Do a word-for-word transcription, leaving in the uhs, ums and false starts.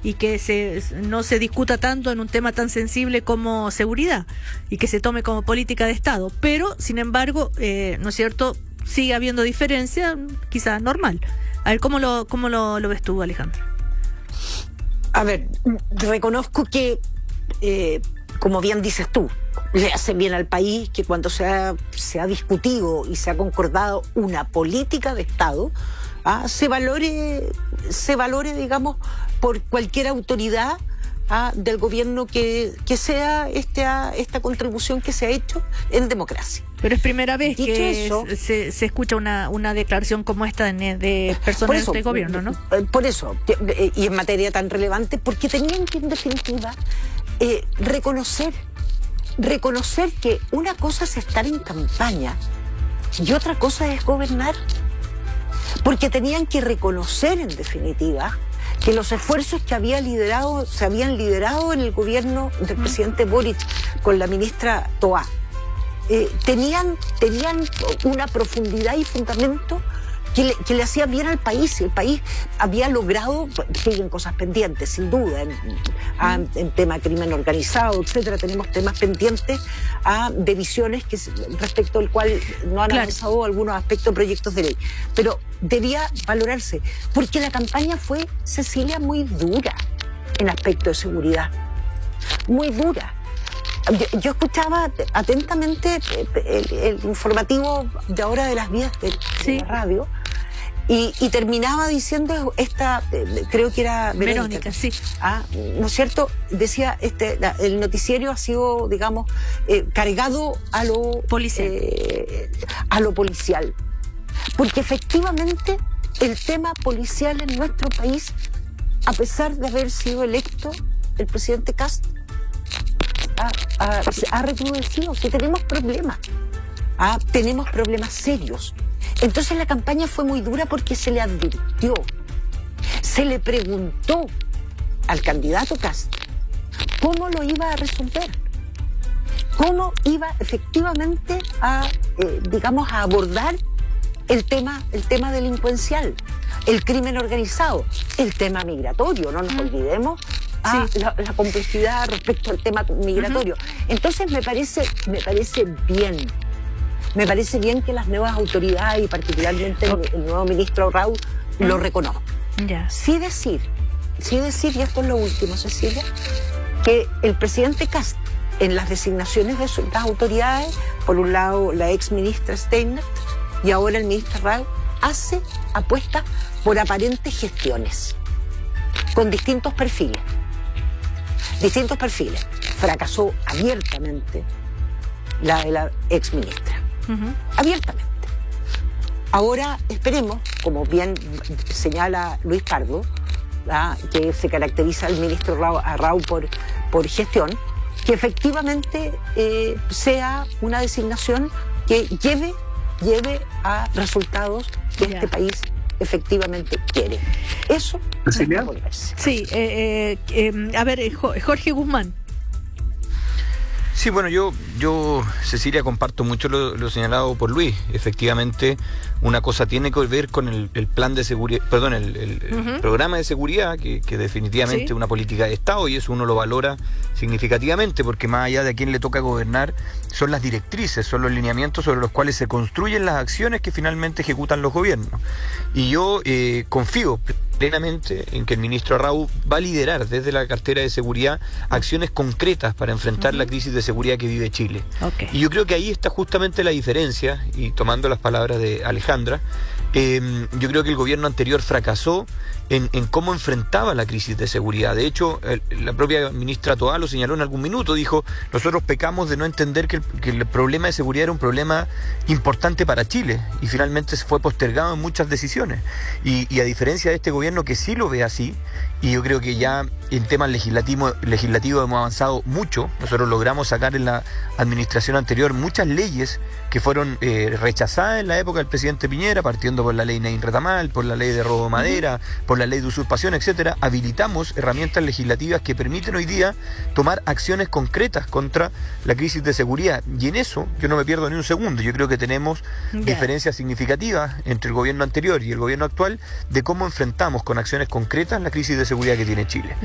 y que se, no se discuta tanto en un tema tan sensible como seguridad y que se tome como política de Estado. Pero, sin embargo, eh, ¿no es cierto?, sigue habiendo diferencia, quizás normal. A ver, ¿cómo lo, cómo lo, lo ves tú, Alejandra? A ver, reconozco que, eh, como bien dices tú, le hace bien al país que cuando se ha, se ha discutido y se ha concordado una política de Estado, ah, se valore, se valore, digamos, por cualquier autoridad ah, del gobierno que, que sea esta, esta contribución que se ha hecho en democracia. Pero es primera vez Dicho que eso, se, se escucha una, una declaración como esta de, de personas eso, del gobierno, ¿no? Por eso, y en materia tan relevante, porque tenían que, en definitiva, eh, reconocer, reconocer que una cosa es estar en campaña y otra cosa es gobernar. Porque tenían que reconocer, en definitiva, que los esfuerzos que había liderado, se habían liderado en el gobierno del presidente Boric con la ministra Toá, eh, tenían, tenían una profundidad y fundamento que le, que le hacía bien al país. El país había logrado, siguen cosas pendientes, sin duda, en, a, en tema de crimen organizado, etcétera. Tenemos temas pendientes a, de visiones que, respecto al cual no han claro. avanzado algunos aspectos de proyectos de ley. Pero debía valorarse, porque la campaña fue, Cecilia, muy dura en aspecto de seguridad. Muy dura. Yo, yo escuchaba atentamente el, el informativo de ahora de las vías de, sí. de la radio y, y terminaba diciendo esta, creo que era Verónica, Verónica sí. Ah, ¿no es cierto? Decía, este, la, el noticiero ha sido, digamos, eh, cargado a lo policial. Eh, a lo policial. Porque efectivamente el tema policial en nuestro país, a pesar de haber sido electo el presidente Kast, Ha, ha, ha recrudecido, que tenemos problemas, ah, tenemos problemas serios. Entonces la campaña fue muy dura porque se le advirtió, se le preguntó al candidato Kast cómo lo iba a resolver, cómo iba efectivamente a, eh, digamos, a abordar el tema, el tema delincuencial, el crimen organizado, el tema migratorio, no nos mm. olvidemos. Ah, sí. la, la complejidad respecto al tema migratorio. Uh-huh. Entonces me parece, me parece bien, me parece bien que las nuevas autoridades y particularmente okay. el, el nuevo ministro Rau uh-huh. lo reconozcan. Yeah. Sí decir, sí decir, y esto es lo último, Cecilia, que el presidente Kast, en las designaciones de sus, las autoridades, por un lado la ex ministra Steiner y ahora el ministro Rau, hace apuestas por aparentes gestiones, con distintos perfiles. Distintos perfiles. Fracasó abiertamente la de la ex ministra. Uh-huh. Abiertamente. Ahora esperemos, como bien señala Luis Pardo, ¿ah? que se caracteriza el ministro Rau, a Rau por, por gestión, que efectivamente eh, sea una designación que lleve, lleve a resultados que yeah. este país efectivamente quiere. Eso es volverse. Sí, eh, eh, eh, a ver, Jorge Guzmán. Sí, bueno, yo, yo Cecilia, comparto mucho lo, lo señalado por Luis. Efectivamente, una cosa tiene que ver con el, el plan de seguridad, perdón, el, el, uh-huh. el programa de seguridad, que, que definitivamente es ¿sí? una política de Estado, y eso uno lo valora significativamente, porque más allá de a quién le toca gobernar, son las directrices, son los lineamientos sobre los cuales se construyen las acciones que finalmente ejecutan los gobiernos. Y yo eh, confío plenamente en que el ministro Rau va a liderar desde la cartera de seguridad acciones concretas para enfrentar uh-huh. la crisis de seguridad que vive Chile. Okay. Y yo creo que ahí está justamente la diferencia, y tomando las palabras de Alejandra, eh, yo creo que el gobierno anterior fracasó en, en cómo enfrentaba la crisis de seguridad. De hecho, el, la propia ministra Toá lo señaló en algún minuto, dijo, nosotros pecamos de no entender que el, que el problema de seguridad era un problema importante para Chile, y finalmente se fue postergado en muchas decisiones. Y, y a diferencia de este gobierno que sí lo ve así, y yo creo que ya en temas legislativos legislativo hemos avanzado mucho. Nosotros logramos sacar en la administración anterior muchas leyes que fueron eh, rechazadas en la época del presidente Piñera, partiendo por la ley Nain Retamal, por la ley de robo de madera, por la ley de usurpación, etcétera. Habilitamos herramientas legislativas que permiten hoy día tomar acciones concretas contra la crisis de seguridad, y en eso yo no me pierdo ni un segundo. Yo creo que tenemos yeah. diferencias significativas entre el gobierno anterior y el gobierno actual de cómo enfrentamos con acciones concretas la crisis de seguridad que tiene Chile.